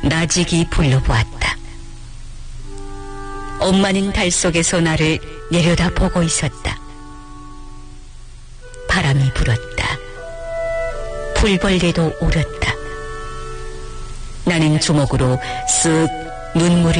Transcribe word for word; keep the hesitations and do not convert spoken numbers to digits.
나직이 불러보았다. 엄마는 달 속에서 나를 내려다보고 있었다. 바람이 불었다. 불벌레도 울었다. 나는 주먹으로 쓱 눈물을